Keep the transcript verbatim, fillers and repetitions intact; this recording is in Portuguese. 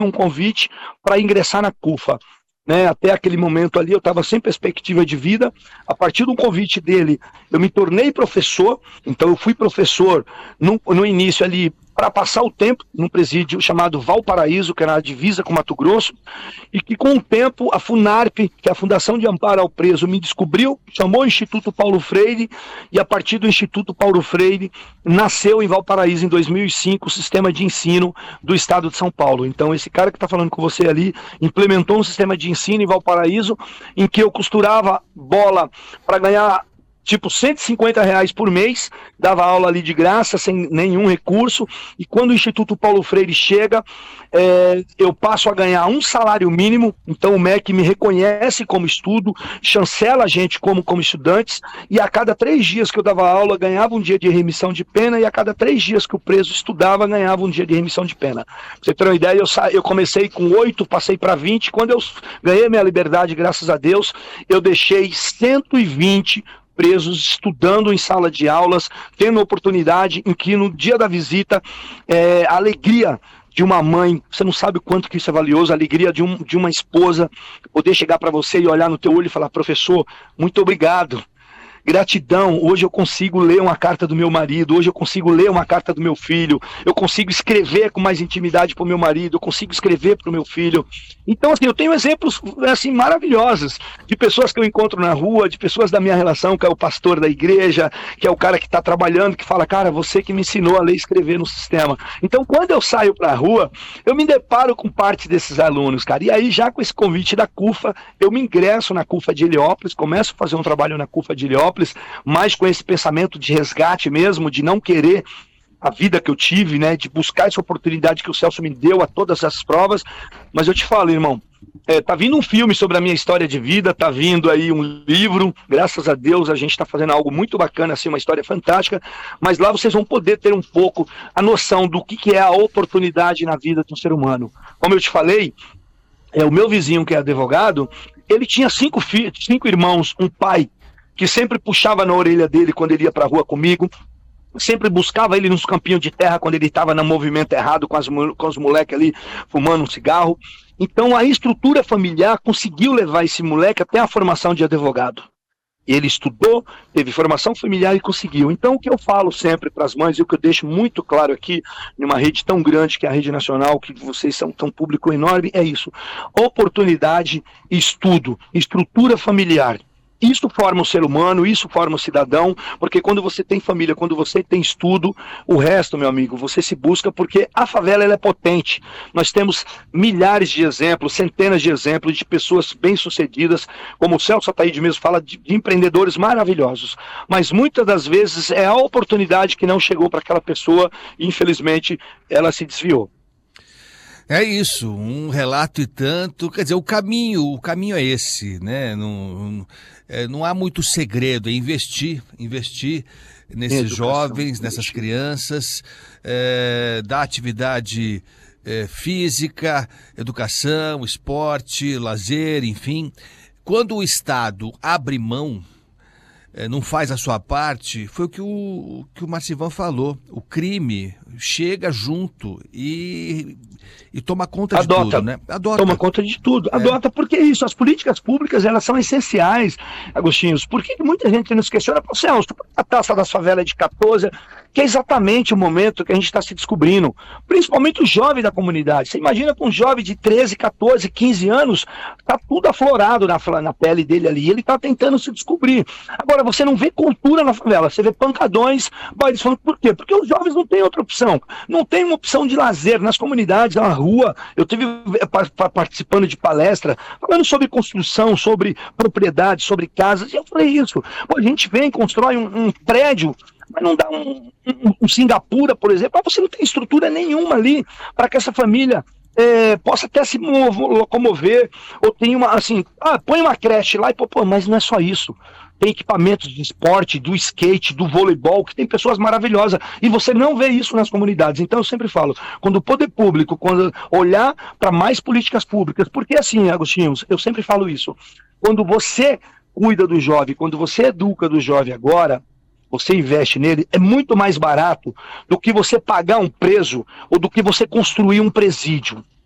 um convite para ingressar na CUFA. Né, até aquele momento ali eu estava sem perspectiva de vida. A partir do convite dele eu me tornei professor, então eu fui professor no, no início ali para passar o tempo num presídio chamado Valparaíso, que era na divisa com Mato Grosso, e que com o tempo a FUNARP, que é a Fundação de Amparo ao Preso, me descobriu, chamou o Instituto Paulo Freire, e a partir do Instituto Paulo Freire nasceu em Valparaíso em dois mil e cinco o sistema de ensino do estado de São Paulo. Então esse cara que está falando com você ali implementou um sistema de ensino em Valparaíso em que eu costurava bola para ganhar tipo cento e cinquenta reais por mês, dava aula ali de graça, sem nenhum recurso, e quando o Instituto Paulo Freire chega, é, eu passo a ganhar um salário mínimo, então o M E C me reconhece como estudo, chancela a gente como, como estudantes, e a cada três dias que eu dava aula, ganhava um dia de remissão de pena, e a cada três dias que o preso estudava, ganhava um dia de remissão de pena. Pra você ter uma ideia, eu, sa... eu comecei com oito, passei para vinte, quando eu ganhei minha liberdade, graças a Deus, eu deixei cento e vinte presos estudando em sala de aulas, tendo oportunidade em que no dia da visita, é, a alegria de uma mãe, você não sabe o quanto que isso é valioso, a alegria de, um, de uma esposa, poder chegar para você e olhar no teu olho e falar, professor, muito obrigado. Gratidão, hoje eu consigo ler uma carta do meu marido, hoje eu consigo ler uma carta do meu filho, eu consigo escrever com mais intimidade para o meu marido, eu consigo escrever para o meu filho. Então, assim, eu tenho exemplos assim, maravilhosos de pessoas que eu encontro na rua, de pessoas da minha relação, que é o pastor da igreja, que é o cara que está trabalhando, que fala, cara, você que me ensinou a ler e escrever no sistema. Então, quando eu saio para a rua, eu me deparo com parte desses alunos, cara, e aí já com esse convite da CUFA, eu me ingresso na CUFA de Heliópolis, começo a fazer um trabalho na CUFA de Heliópolis, mas com esse pensamento de resgate mesmo, de não querer a vida que eu tive, né, de buscar essa oportunidade que o Celso me deu a todas as provas. Mas eu te falo, irmão, é, tá vindo um filme sobre a minha história de vida, tá vindo aí um livro, graças a Deus a gente tá fazendo algo muito bacana, assim, uma história fantástica, mas lá vocês vão poder ter um pouco a noção do que, que é a oportunidade na vida de um ser humano. Como eu te falei, é, o meu vizinho que é advogado, ele tinha cinco filhos, cinco irmãos, um pai que sempre puxava na orelha dele quando ele ia para a rua comigo, sempre buscava ele nos campinhos de terra quando ele estava no movimento errado com, as, com os moleques ali fumando um cigarro. Então a estrutura familiar conseguiu levar esse moleque até a formação de advogado. Ele estudou, teve formação familiar e conseguiu. Então o que eu falo sempre para as mães, e o que eu deixo muito claro aqui, numa rede tão grande que é a Rede Nacional, que vocês são tão público enorme, é isso. Oportunidade, estudo, estrutura familiar. Isso forma o ser humano, isso forma o cidadão, porque quando você tem família, quando você tem estudo, o resto, meu amigo, você se busca, porque a favela ela é potente. Nós temos milhares de exemplos, centenas de exemplos de pessoas bem-sucedidas, como o Celso Ataíde mesmo fala, de, de empreendedores maravilhosos. Mas muitas das vezes é a oportunidade que não chegou para aquela pessoa e, infelizmente, ela se desviou. É isso, um relato e tanto, quer dizer, o caminho, o caminho é esse, né? Não, não, é, não há muito segredo, é investir, investir nesses Educação, jovens, nessas crianças, é, dar atividade é, física, educação, esporte, lazer, enfim. Quando o Estado abre mão, é, não faz a sua parte, foi o que o, que o Marcivan falou, o crime chega junto e... E toma conta de Adota, tudo, né? Adota. Toma conta de tudo. É. Adota, porque é isso, as políticas públicas, elas são essenciais, Agostinhos. Por que muita gente nos questiona, pô, Celso, a taxa das favelas de quatorze, que é exatamente o momento que a gente está se descobrindo, principalmente o jovem da comunidade. Você imagina com um jovem de treze, quatorze, quinze anos, tá tudo aflorado na, na pele dele ali, ele tá tentando se descobrir. Agora, você não vê cultura na favela, você vê pancadões, bailes falando, por quê? Porque os jovens não têm outra opção, não tem uma opção de lazer nas comunidades, na rua. Eu tive participando de palestra, falando sobre construção, sobre propriedade, sobre casas, e eu falei isso, pô, a gente vem, constrói um, um prédio, mas não dá um, um, um Singapura, por exemplo, mas você não tem estrutura nenhuma ali para que essa família é, possa até se locomover, ou tem uma, assim, ah, põe uma creche lá, e pô, pô, mas não é só isso. Tem equipamentos de esporte, do skate, do voleibol, que tem pessoas maravilhosas, e você não vê isso nas comunidades. Então eu sempre falo, quando o poder público, quando olhar para mais políticas públicas, porque assim, Agostinho, eu sempre falo isso, quando você cuida do jovem, quando você educa do jovem agora, você investe nele, é muito mais barato do que você pagar um preso ou do que você construir um presídio.